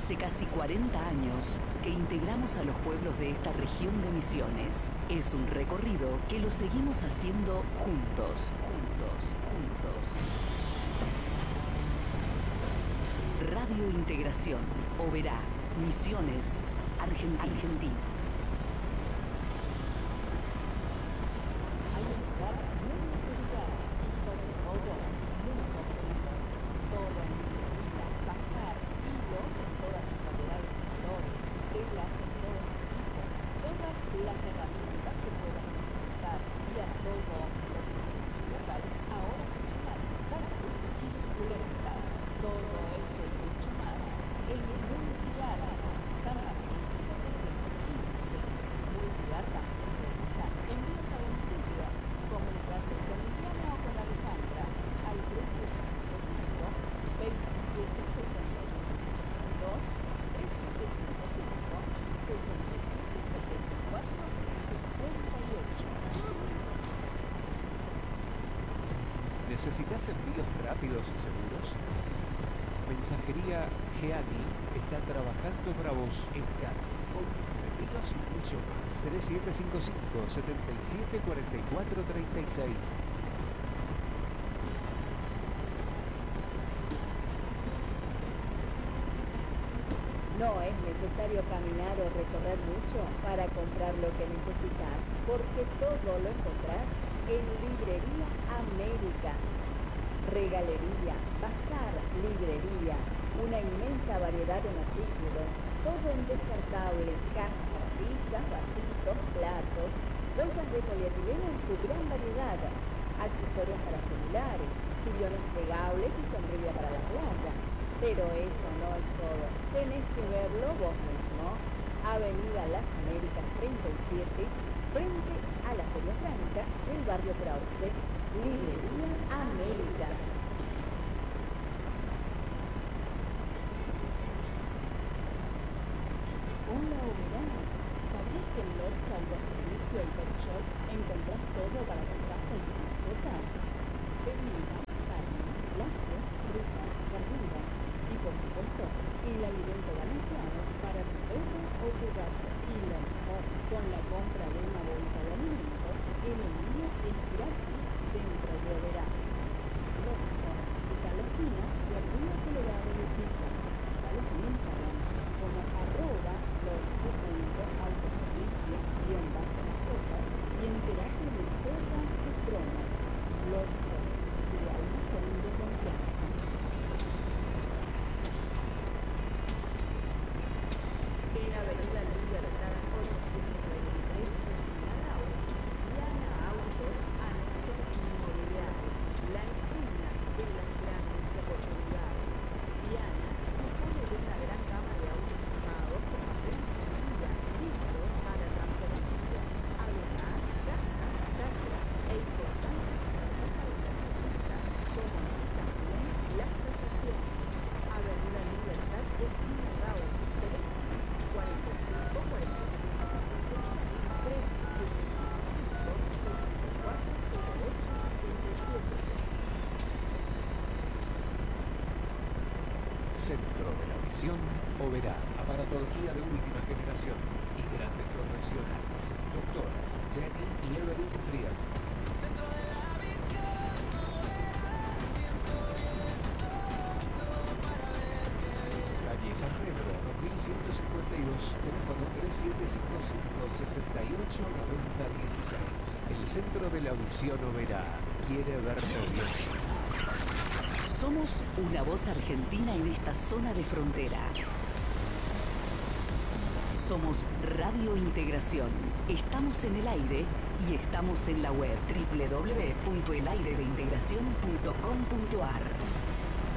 Hace casi 40 años que integramos a los pueblos de esta región de Misiones. Es un recorrido que lo seguimos haciendo juntos. Radio Integración, Oberá, Misiones, Argentina. Hay un lugar muy especial y sobre todo muy completo. Todo en librería, bazar, hilos en todas sus variedades y colores, telas en todos sus tipos, todas las herramientas que puedas necesitar y a todo lo que tiene su local. Ahora se suman cactus y suculentas. Todo esto y mucho más en el Multiart San Martín 715. Multiart también realiza envíos a domicilio. Comunicarte con Liliana o con Alejandra al 3755 276152 3755 6774 58. ¿Necesitas envíos rápidos y seguros? Mensajería Geani está trabajando para vos en Cali, con envíos y mucho más. 3755 774436. No es necesario caminar o recorrer mucho para comprar lo que necesitas, porque todo lo encontrás en Librería América. Regalería, bazar, librería, una inmensa variedad en artículos, todo en descartable, cajas, pizzas, vasitos, platos, bolsas de polietileno en su gran variedad, accesorios para celulares, sillones plegables y sombrilla para la playa. Pero eso no es todo, tenés que verlo vos mismo. Avenida Las Américas 37, frente a la Feria Franca del barrio Krause, Librería América. Hola, Oberá. ¿Sabías que en Lodge Autoservicio y Pet Shop encontrás todo para tu casa y tus mascotas? Bebidas, carnes, lácteos, frutas, verduras y, por supuesto, el alimento balanceado para tu perro o tu gato. Y lo mejor, con la compra de una bolsa de alimento, el envío es gratis dentro de Oberá. Robinson, está en la esquina de Avenida Colorado y Urquiza. Sígalos en Instagram como @lodge.autoservicio_mascotas y enterate de todas sus promos. Lodge, de almacén de confianza. En Avenida Libertad 823, Arauz, Diana Autos, anexo inmobiliario, la esquina de las grandes oportunidades. Diana dispone de una gran gama de autos usados con papel y servilla, listos para transferencias. Además, casas, chacras e importantes ofertas para inversionistas, como así también las tasaciones. Avenida Libertad, esquina Arauz, teléfonos 45 47 56 3755 6408 57. Centro de la Visión, Oberá, aparatología de última generación y grandes profesionales. Doctoras Jenny y Evelyn Friel. Centro de la visión, Oberá, siento bien todo para verte bien. Calle San Pedro, 2152, teléfono 3755-689016. El Centro de la Visión Oberá quiere verte bien. Somos una voz argentina en esta zona de frontera. Somos Radio Integración. Estamos en el aire y estamos en la web www.elairedeintegracion.com.ar.